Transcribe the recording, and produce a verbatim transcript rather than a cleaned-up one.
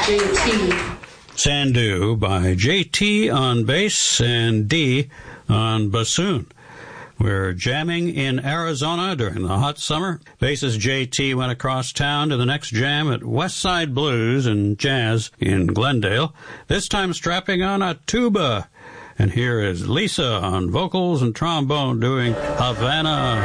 J T. Sandu by J T on bass and D on bassoon. We're jamming in Arizona during the hot summer. Bassist J T went across town to the next jam at Westside Blues and Jazz in Glendale, this time strapping on a tuba. And here is Lisa on vocals and trombone doing Havana.